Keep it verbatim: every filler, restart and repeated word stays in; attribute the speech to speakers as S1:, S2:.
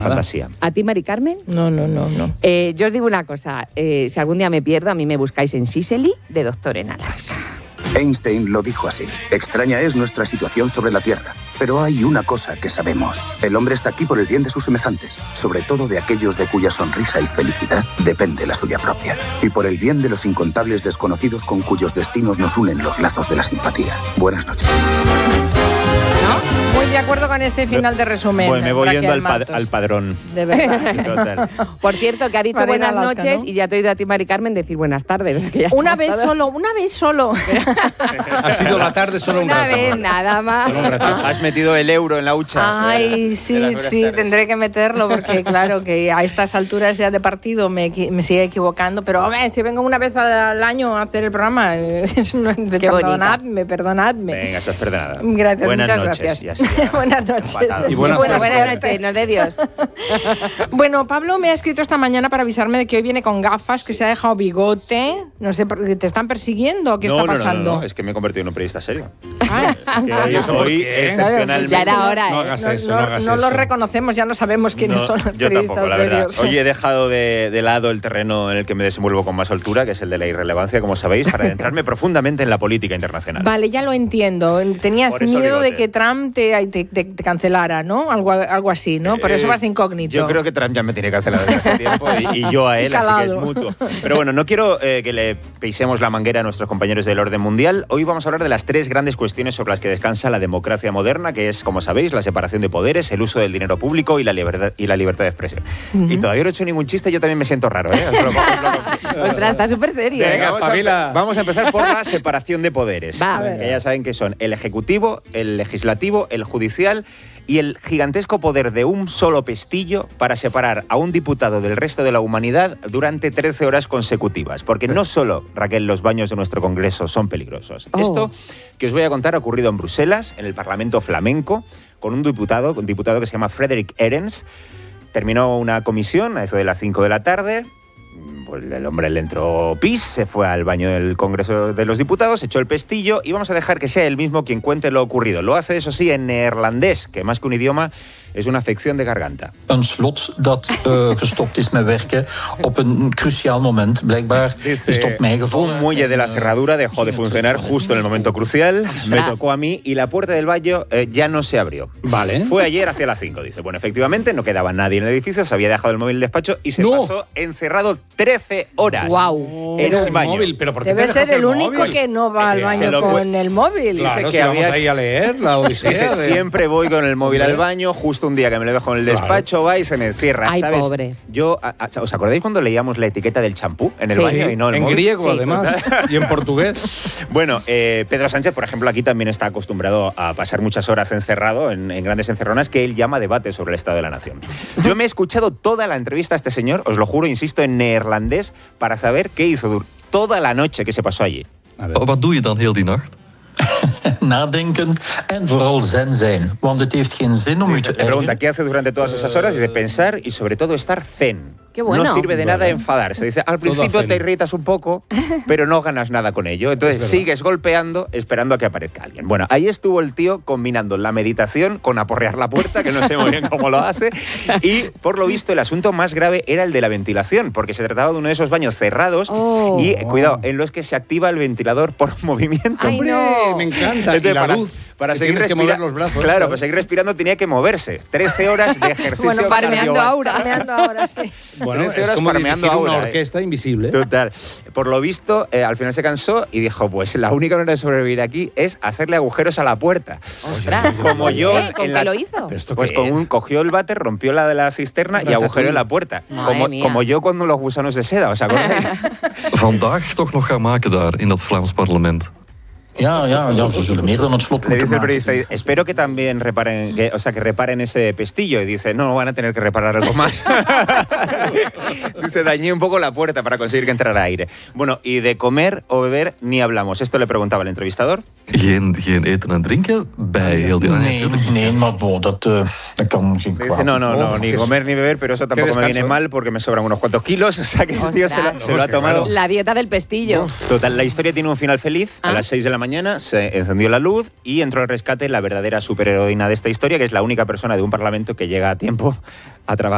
S1: Fantasía.
S2: ¿A ti, Mari Carmen?
S3: No, no, no, no.
S2: Eh, yo os digo una cosa, eh, si algún día me pierdo, a mí me buscáis en Sicily, de Doctor en Alaska.
S4: Einstein lo dijo así. Extraña es nuestra situación sobre la Tierra. Pero hay una cosa que sabemos. El hombre está aquí por el bien de sus semejantes, sobre todo de aquellos de cuya sonrisa y felicidad depende la suya propia. Y por el bien de los incontables desconocidos con cuyos destinos nos unen los lazos de la simpatía. Buenas noches.
S3: ¿No? Muy de acuerdo con este final de resumen.
S1: Pues me voy
S3: Raquel
S1: yendo al, pad
S3: Martos.
S1: al padrón.
S3: De verdad.
S1: Total.
S2: Por cierto, que ha dicho
S3: Para ir a
S2: buenas
S3: Alaska,
S2: noches,
S3: ¿no?
S2: y ya te he oído a ti, Mari Carmen, decir buenas tardes. Que ya
S3: Una
S2: estamos
S3: vez
S2: todos.
S3: solo, una vez solo.
S5: Ha sido la tarde solo un
S2: Una
S5: rato.
S2: vez, nada más.
S5: Solo un rato.
S1: Has metido el euro en la hucha.
S3: Ay,
S1: de
S3: sí,
S1: las buenas
S3: sí,
S1: tardes.
S3: tendré que meterlo porque claro que a estas alturas ya de partido me, equi- me sigue equivocando, pero hombre, si vengo una vez al año a hacer el programa, eh, no,
S2: Qué
S3: perdonadme, perdonadme.
S1: Venga, estás perdonada.
S3: Gracias,
S1: Buenas
S3: muchas
S1: noches.
S3: gracias.
S1: Y así ya.
S3: Buenas noches.
S1: Empatado.
S5: Y buenas
S2: Bueno,
S5: suerte.
S2: buenas noches, nos dé Dios.
S3: Bueno, Pablo me ha escrito esta mañana para avisarme de que hoy viene con gafas, que se ha dejado bigote. No sé, ¿por qué ¿te están persiguiendo o qué
S1: no,
S3: está
S1: no, no,
S3: pasando?
S1: no, no, es que me he convertido en un periodista serio.
S3: Ah,
S1: Que hoy,
S5: ¿eso por
S1: hoy
S5: qué?
S1: excepcionalmente...
S2: Ya era hora,
S5: No
S2: ¿eh?
S5: hagas
S3: no,
S5: eso,
S3: no-
S5: no hagas
S3: no
S5: eso.
S3: los reconocemos, ya no sabemos quiénes
S1: No,
S3: son los
S1: yo
S3: periodistas
S1: tampoco, la verdad.
S3: serios.
S1: Hoy he dejado de, de lado el terreno en el que me desenvuelvo con más soltura, que es el de la irrelevancia, como sabéis, para adentrarme profundamente en la política internacional.
S3: Vale, ya lo entiendo. Tenías
S1: Por eso el
S3: miedo de
S1: bigote.
S3: que Trump te, te- te- te cancelara, ¿no? Algo, algo así, ¿no? Por eso
S1: Eh,
S3: vas de incógnito.
S1: Yo creo que Trump ya me tiene cancelado desde hace tiempo y, y yo a él,
S3: Y
S1: así que es
S3: calado.
S1: mutuo. Pero bueno, no quiero eh, que le pisemos la manguera a nuestros compañeros del orden mundial. Hoy vamos a hablar de las tres grandes cuestiones sobre las que descansa la democracia moderna, que es, como sabéis, la separación de poderes, el uso del dinero público y la libertad, y la libertad de expresión. Y todavía no he hecho ningún chiste, yo también me siento raro, ¿eh? Os lo- os lo-
S2: Ostras, está súper serio, ¿eh?
S5: Venga,
S1: Vamos a,
S5: espabila.
S1: vamos a empezar por la separación de poderes.
S2: Va, a ver.
S1: Que ya saben que son el ejecutivo, el legislativo, el judicial y el gigantesco poder de un solo pestillo para separar a un diputado del resto de la humanidad durante trece horas consecutivas. Porque no solo, Raquel, los baños de nuestro Congreso son peligrosos.
S2: Oh.
S1: Esto que os voy a contar ha ocurrido en Bruselas, en el Parlamento flamenco, con un diputado, un diputado que se llama Frederick Erens. Terminó una comisión a eso de las cinco de la tarde. Pues el hombre le entró pis, se fue al baño del Congreso de los Diputados, echó el pestillo y vamos a dejar que sea él mismo quien cuente lo ocurrido. Lo hace, eso sí, en neerlandés, que más que un idioma es una afección de garganta.
S6: Een slot dat uh, gestopt is met werken op een cruciaal moment. Blijkbaar is het op mij gevallen.
S1: Un muelle de la cerradura dejó de funcionar justo en el momento crucial. Me tocó a mí y la puerta del baño eh, ya no se abrió.
S5: Vale.
S1: Fue ayer hacia las cinco, dice. Bueno, efectivamente, no quedaba nadie en el edificio, se había dejado el móvil en el despacho y se
S5: No.
S1: pasó encerrado trece horas.
S2: Guau.
S1: En
S5: Pero
S1: un
S5: el
S1: baño.
S5: móvil, pero ¿por qué
S3: Debe
S5: te dejas
S3: ser el único
S5: móvil?
S3: que no va al
S1: Eh,
S3: baño
S1: se lo
S3: con
S1: pu-
S3: el móvil.
S5: Claro,
S1: Dice
S5: si
S1: que
S5: vamos
S1: había-
S5: ahí a leer la Odisea.
S1: Dice,
S5: de-
S1: siempre voy con el móvil
S5: Hombre.
S1: al baño, justo un día que me lo dejo en el
S5: Claro.
S1: despacho, va y se me encierra.
S2: Ay,
S1: ¿sabes?
S2: pobre.
S1: Yo, a- a- ¿os acordáis cuando leíamos la etiqueta del champú en el
S2: Sí.
S1: baño y no el
S5: en
S1: móvil?
S5: griego,
S2: Sí.
S5: además, y en portugués.
S1: Bueno, eh, Pedro Sánchez, por ejemplo, aquí también está acostumbrado a pasar muchas horas encerrado en, en grandes encerronas que él llama debate sobre el estado de la nación. Yo me he escuchado toda la entrevista a este señor, os lo juro, insisto, en neerlandés, para saber qué hizo dur- toda la noche que se pasó allí.
S5: A ver.
S7: Wat doe je dan heel die nacht?
S6: Nadenken en vooral zen zijn. Want het heeft geen zin om u te
S1: Le pregunta
S6: ergeren.
S1: qué hace durante todas esas horas y de pensar y sobre todo estar zen.
S2: Qué bueno.
S1: No sirve de nada
S5: Vale.
S1: enfadarse. Dice, al
S5: Todo
S1: principio
S5: zen.
S1: te irritas un poco, pero no ganas nada con ello. Entonces
S5: Es verdad.
S1: sigues golpeando esperando a que aparezca alguien. Bueno, ahí estuvo el tío combinando la meditación con aporrear la puerta, que no sé muy bien cómo lo hace. Y por lo visto el asunto más grave era el de la ventilación, porque se trataba de uno de esos baños cerrados
S2: Oh.
S1: y, eh, cuidado, en los que se activa el ventilador por movimiento.
S2: Ay,
S5: Hombre,
S2: no.
S5: me encanta. Y
S1: Entonces,
S5: la
S1: para,
S5: luz.
S1: para
S5: que
S1: seguir
S5: tienes que
S1: respira-
S5: mover los brazos.
S1: Claro, para seguir respirando tenía que moverse. trece horas de ejercicio
S3: Bueno, farmeando
S1: cardiovascular.
S3: ahora. Farmeando ahora, sí.
S5: Bueno,
S1: trece
S5: es
S1: horas
S5: como
S1: farmeando
S5: dirigir una
S1: ahora, eh.
S5: orquesta invisible.
S1: Total. Por lo visto, eh, al final se cansó y dijo, pues la única manera de sobrevivir aquí es hacerle agujeros a la puerta.
S2: Ostras.
S1: Como yo
S2: ¿Eh? ¿Con
S1: en
S2: qué
S1: la-
S2: lo hizo?
S5: Pero esto
S1: Pues
S5: qué
S1: con
S5: es?
S1: un, cogió el váter, rompió la de la cisterna y
S5: Ratatouille.
S1: agujereó la puerta.
S2: Madre
S1: Como,
S2: mía.
S1: como yo cuando los gusanos de seda, ¿os acordáis?
S7: Vandaag toch nog gaan maken daar, in dat Vlaams parlement.
S6: Ja, ja, ja, ze zullen meer dan het slot
S1: Le
S6: moeten
S1: dice el
S6: maken.
S1: periodista, espero que también reparen, que, o sea, que reparen ese pestillo. Y dice, no, van a tener que reparar algo más. Dice, dañé un poco la puerta para conseguir que entrara aire. Bueno, y de comer o beber ni hablamos. Esto le preguntaba el entrevistador.
S7: Geen, geen eten en drinken bij heel die nacht.
S6: Nee, nee, maar bo, dat, uh, dat kan geen
S1: Le
S6: kwaad.
S1: dice, no, no, no,
S5: Oh,
S1: ni
S5: qué-
S1: comer ni beber, pero eso tampoco me
S5: descanso.
S1: viene mal porque me sobran unos cuantos kilos. O sea, que el tío se lo,
S2: Ostras.
S1: se lo ha
S5: Sí,
S1: tomado.
S5: claro.
S2: La dieta del pestillo.
S1: Total, la historia tiene un final feliz. A
S2: Ah.
S1: las seis de la mañana se encendió la luz y entró al rescate la verdadera superheroína de esta historia, que es la única persona de un parlamento que llega a tiempo a trabajar.